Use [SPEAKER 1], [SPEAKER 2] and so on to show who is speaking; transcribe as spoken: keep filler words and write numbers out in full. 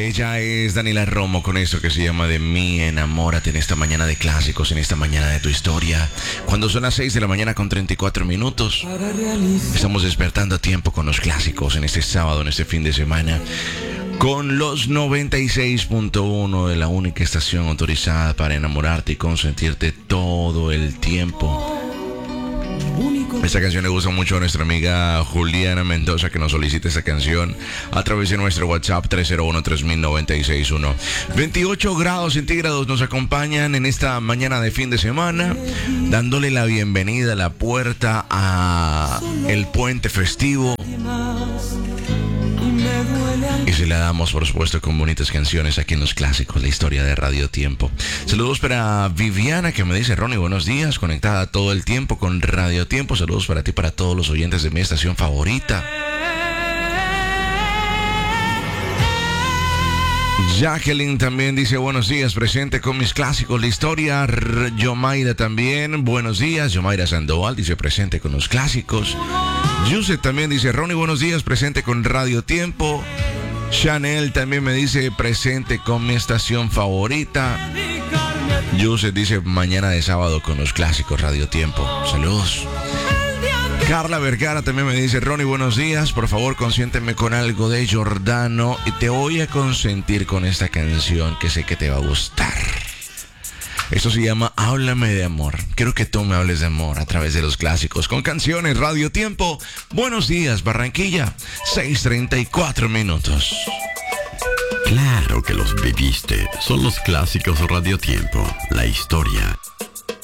[SPEAKER 1] Ella es Daniela Romo con eso que se llama De mí, enamórate en esta mañana de clásicos, en esta mañana de tu historia. Cuando son las seis de la mañana con treinta y cuatro minutos, estamos despertando a tiempo con los clásicos en este sábado, en este fin de semana, con los noventa y seis punto uno de la única estación autorizada para enamorarte y consentirte todo el tiempo. Esta canción le gusta mucho a nuestra amiga Juliana Mendoza, que nos solicita esta canción a través de nuestro WhatsApp tres cero uno, tres mil, noventa y seis uno. veintiocho grados centígrados nos acompañan en esta mañana de fin de semana, dándole la bienvenida a la puerta a el puente festivo. Y se la damos, por supuesto, con bonitas canciones aquí en los clásicos, la historia de Radio Tiempo. Saludos para Viviana, que me dice: Ronnie, buenos días, conectada todo el tiempo con Radio Tiempo. Saludos para ti, para todos los oyentes de mi estación favorita. Jacqueline también dice: buenos días, presente con mis clásicos, la historia. Yomaira también, buenos días. Yomaira Sandoval dice: presente con los clásicos. Yusef también dice: Ronnie, buenos días, presente con Radio Tiempo. Chanel también me dice: presente con mi estación favorita. Yusef dice: mañana de sábado con los clásicos, Radio Tiempo. Saludos. Carla Vergara también me dice: Ronnie, buenos días, por favor consiénteme con algo de Giordano y te voy a consentir con esta canción que sé que te va a gustar. Esto se llama Háblame de amor. Quiero que tú me hables de amor a través de los clásicos con canciones. Radio Tiempo. Buenos días, Barranquilla. seis treinta y cuatro minutos.
[SPEAKER 2] Claro que los viviste. Son los clásicos Radio Tiempo. La historia